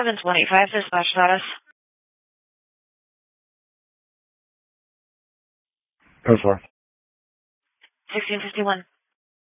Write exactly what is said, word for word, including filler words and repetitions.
seven twenty-five, dispatch status. Go for sixteen fifty-one.